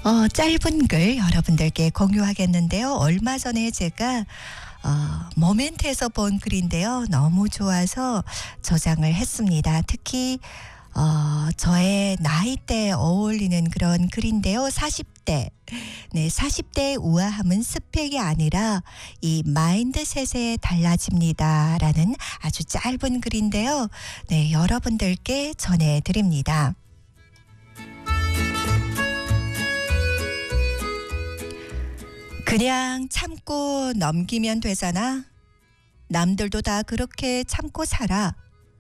짧은 글 여러분들께 공유하겠는데요. 얼마 전에 제가 모멘트에서 본 글인데요. 너무 좋아서 저장을 했습니다. 특히 저의 나이대에 어울리는 그런 글인데요. 40대. 네, 40대의 우아함은 스펙이 아니라 이 마인드셋에 달라집니다라는 아주 짧은 글인데요. 네, 여러분들께 전해드립니다. 그냥 참고 넘기면 되잖아. 남들도 다 그렇게 참고 살아.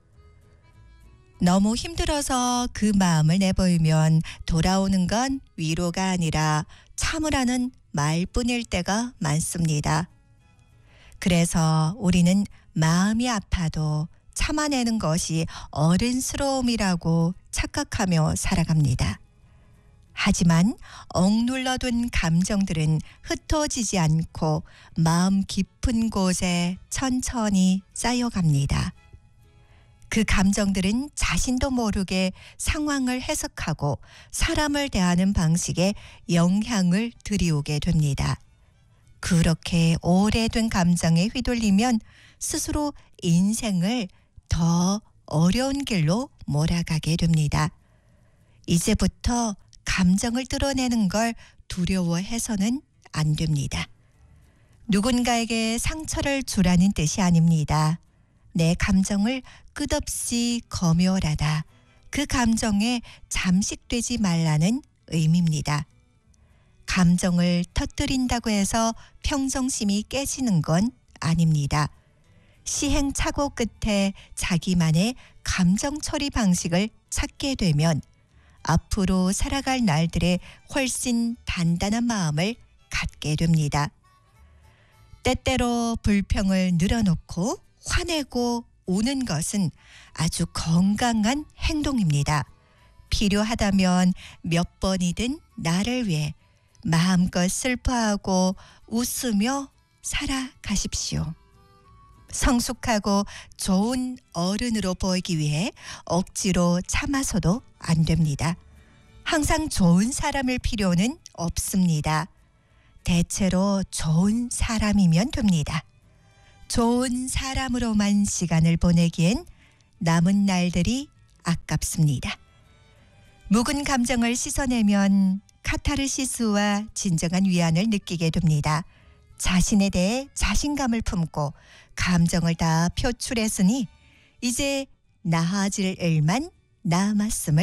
너무 힘들어서 그 마음을 내보이면 돌아오는 건 위로가 아니라 참으라는 말뿐일 때가 많습니다. 그래서 우리는 마음이 아파도 참아내는 것이 어른스러움이라고 착각하며 살아갑니다. 하지만 억눌러둔 감정들은 흩어지지 않고 마음 깊은 곳에 천천히 쌓여갑니다. 그 감정들은 자신도 모르게 상황을 해석하고 사람을 대하는 방식에 영향을 들이오게 됩니다. 그렇게 오래된 감정에 휘둘리면 스스로 인생을 더 어려운 길로 몰아가게 됩니다. 이제부터 감정을 드러내는 걸 두려워해서는 안 됩니다. 누군가에게 상처를 주라는 뜻이 아닙니다. 내 감정을 끝없이 검열하다. 그 감정에 잠식되지 말라는 의미입니다. 감정을 터뜨린다고 해서 평정심이 깨지는 건 아닙니다. 시행착오 끝에 자기만의 감정 처리 방식을 찾게 되면 앞으로 살아갈 날들에 훨씬 단단한 마음을 갖게 됩니다. 때때로 불평을 늘어놓고 화내고 우는 것은 아주 건강한 행동입니다. 필요하다면 몇 번이든 나를 위해 마음껏 슬퍼하고 웃으며 살아가십시오. 성숙하고 좋은 어른으로 보이기 위해 억지로 참아서도 안 됩니다. 항상 좋은 사람일 필요는 없습니다. 대체로 좋은 사람이면 됩니다. 좋은 사람으로만 시간을 보내기엔 남은 날들이 아깝습니다. 묵은 감정을 씻어내면 카타르시스와 진정한 위안을 느끼게 됩니다. 자신에 대해 자신감을 품고 감정을 다 표출했으니 이제 나아질 일만 남았음을